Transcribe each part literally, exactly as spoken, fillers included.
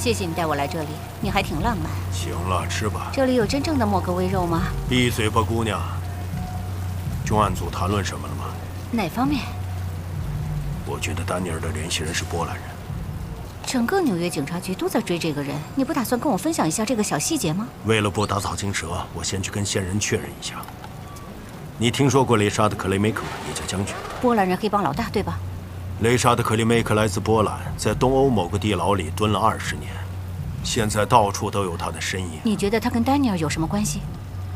谢谢你带我来这里，你还挺浪漫。 行了，吃吧。 这里有真正的莫格威肉吗？ 闭嘴吧，姑娘。重案组谈论什么了吗？ 哪方面？ 我觉得丹尼尔的联系人是波兰人。 整个纽约警察局都在追这个人，你不打算跟我分享一下这个小细节吗？ 为了不打草惊蛇，我先去跟线人确认一下。你听说过雷沙德·克雷梅克，也叫将军？ 波兰人黑帮老大，对吧？ 雷沙德·克里梅克来自波兰，在东欧某个地牢里蹲了二十年，现在到处都有他的身影。 你觉得他跟丹尼尔有什么关系？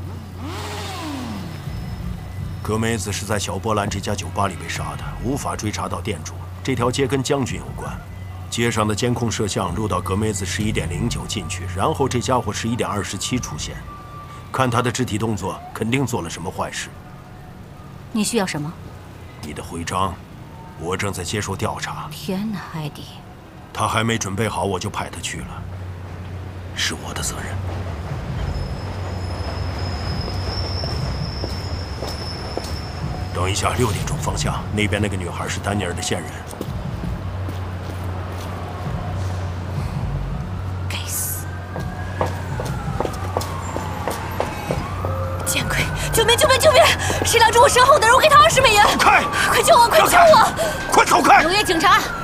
格梅兹是在小波兰这家酒吧里被杀的，无法追查到店主。这条街跟将军有关，街上的监控摄像录到格梅兹十一点零九进去，然后这家伙十一点二十七出现。看他的肢体动作，肯定做了什么坏事。 你需要什么？ 你的徽章。我正在接受调查。 天哪，艾迪！ 他还没准备好，我就派他去了，是我的责任。等一下，六点钟方向，那边那个女孩是丹尼尔的线人。 该死！ 见鬼！救命！救命！救命！谁拦住我身后的人，我给他二十美元！ 开！ 快救我！快救我！ 快走开！ 纽约警察，